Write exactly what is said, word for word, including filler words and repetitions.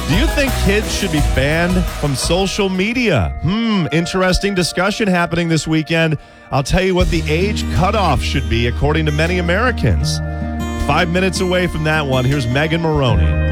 Do you think kids should be banned from social media? Hmm, interesting discussion happening this weekend. I'll tell you what the age cutoff should be according to many Americans. Five minutes away from that one, here's Megan Maroney.